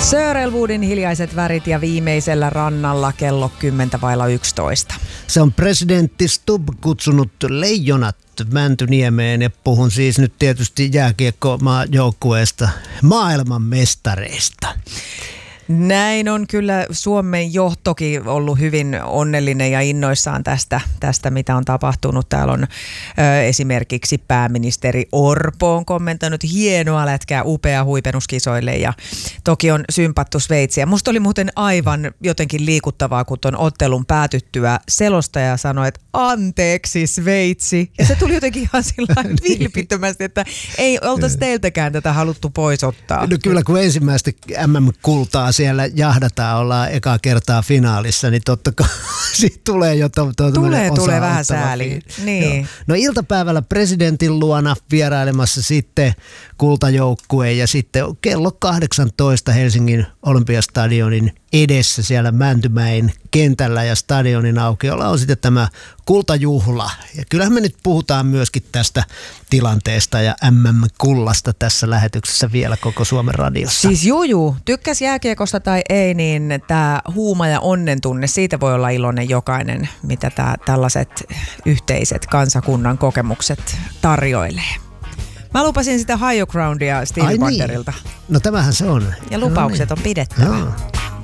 Sir Elwoodin Hiljaiset värit ja Viimeisellä rannalla kello 10:11. Se on presidentti Stubb kutsunut leijonat Mäntyniemeen ja puhun siis nyt tietysti jääkiekko-maajoukkueesta, maailmanmestareista. Näin on kyllä Suomen johtokin ollut hyvin onnellinen ja innoissaan tästä mitä on tapahtunut. Täällä on esimerkiksi pääministeri Orpo on kommentoinut hienoa lätkää, upea huipennuskisoille ja toki on sympattu Sveitsiä. Musta oli muuten aivan jotenkin liikuttavaa, kun ton ottelun päätyttyä selostaja sanoi, että anteeksi Sveitsi. Ja se tuli jotenkin ihan sillä vilpittömästi, että ei oltaisi teiltäkään tätä haluttu pois ottaa. No kyllä, kun ensimmäistä MM-kultaa siellä jahdataan, ollaan ekaa kertaa finaalissa, niin totta kai siitä tulee jo tulee vähän sääli. Niin. No iltapäivällä presidentin luona vierailemassa sitten kultajoukkue ja sitten kello 18 Helsingin Olympiastadionin edessä siellä Mäntymäen kentällä ja stadionin aukiolla on sitten tämä kultajuhla. Ja kyllähän me nyt puhutaan myöskin tästä tilanteesta ja MM-kullasta tässä lähetyksessä vielä koko Suomen radiossa. Siis tykkäs jääkiekosta tai ei, niin tämä huuma ja onnen tunne, siitä voi olla iloinen jokainen, mitä tällaiset yhteiset kansakunnan kokemukset tarjoilee. Mä lupasin sitä Higher Groundia Stevie Wonderilta. No tämähän se on. Ja lupaukset on pidettävä. Joo.